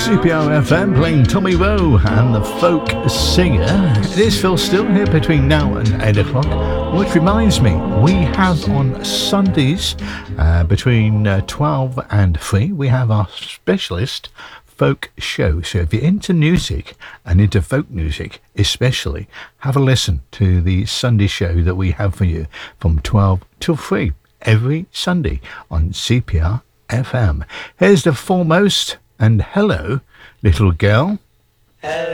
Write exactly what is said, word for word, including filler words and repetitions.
C P R F M playing Tommy Rowe and the Folk Singer. It is Phil Still here between now and eight o'clock, which reminds me, we have on Sundays uh, between uh, twelve and three, we have our specialist folk show. So if you're into music and into folk music especially, have a listen to the Sunday show that we have for you from twelve till three every Sunday on C P R F M. Here's the Foremost and Hello, Little Girl.